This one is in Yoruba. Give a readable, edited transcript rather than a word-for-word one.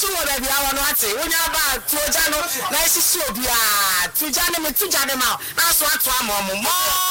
wo baby awo no ate wonya ba tuoja no na esisi obi a tuja ne me tuja ne ma aso ato amom mo